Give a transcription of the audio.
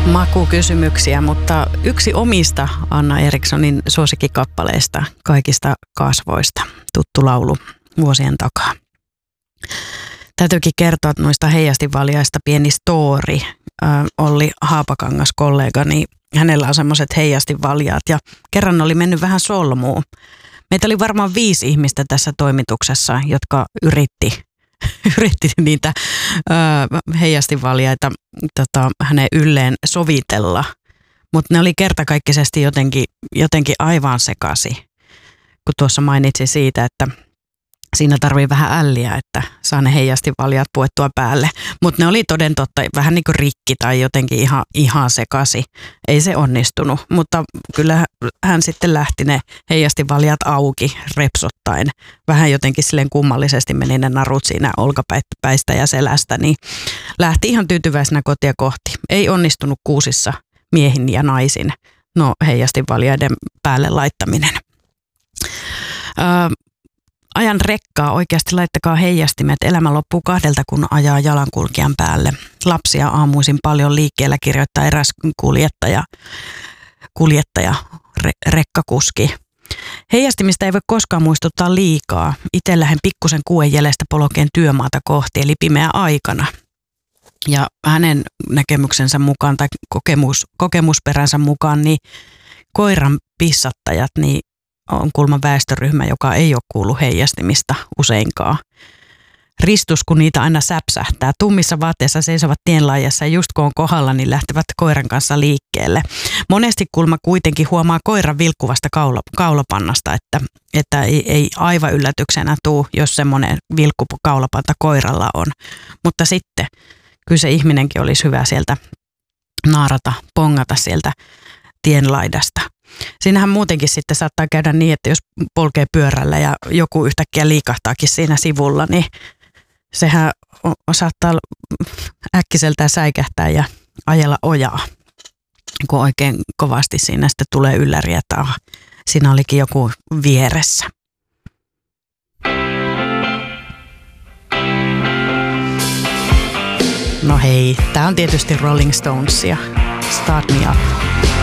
Makukysymyksiä, mutta yksi omista Anna Erikssonin suosikkikappaleista Kaikista kasvoista, tuttu laulu vuosien takaa. Täytyykin kertoa noista heijastinvaljaista pieni story. Olli Haapakangas, kollegani, hänellä on semmoiset heijastinvaljaat ja kerran oli mennyt vähän solmuun. Meitä oli varmaan 5 ihmistä tässä toimituksessa, jotka yritti niitä heijastinvaljaita hänen ylleen sovitella, mutta ne oli kertakaikkisesti jotenkin aivan sekasi, kun tuossa mainitsi siitä, että siinä tarvii vähän älliä, että saa ne heijastinvaljat puettua päälle, mutta ne oli toden totta vähän niin kuin rikki tai jotenkin ihan sekasi. Ei se onnistunut, mutta kyllä hän sitten lähti ne heijastinvaljat auki repsottaen. Vähän jotenkin silleen kummallisesti meni ne narut siinä olkapäistä ja selästä, niin lähti ihan tyytyväisenä kotia kohti. Ei onnistunut kuusissa miehin ja naisin, heijastinvaljaiden päälle laittaminen. Ajan rekkaa, oikeasti laittakaa heijastimet. Elämä loppuu 2, kun ajaa jalankulkijan päälle. Lapsia aamuisin paljon liikkeellä, kirjoittaa eräs kuljettaja, rekkakuski. Heijastimista ei voi koskaan muistuttaa liikaa. Itse lähden pikkusen kuen jäljestä polkeen työmaata kohti, eli pimeä aikana. Ja hänen näkemyksensä mukaan tai kokemusperänsä mukaan, niin koiran pissattajat, niin on kulman väestöryhmä, joka ei ole kuullut heijastimista useinkaan. Ristus, kun niitä aina säpsähtää. Tummissa vaatteissa seisovat tienlaajassa ja just kun on kohdalla, niin lähtevät koiran kanssa liikkeelle. Monesti kulma kuitenkin huomaa koiran vilkkuvasta kaulapannasta, että ei aivan yllätyksenä tule, jos semmoinen vilkkupu kaulapanta koiralla on. Mutta sitten kyllä se ihminenkin olisi hyvä sieltä naarata, pongata sieltä tienlaidasta. Siinähän muutenkin sitten saattaa käydä niin, että jos polkee pyörällä ja joku yhtäkkiä liikahtaakin siinä sivulla, niin sehän saattaa äkkiseltään säikähtää ja ajella ojaa, kun oikein kovasti siinä sitten tulee ylläri, että siinä olikin joku vieressä. No hei, tää on tietysti Rolling Stonesia. Start Me Up.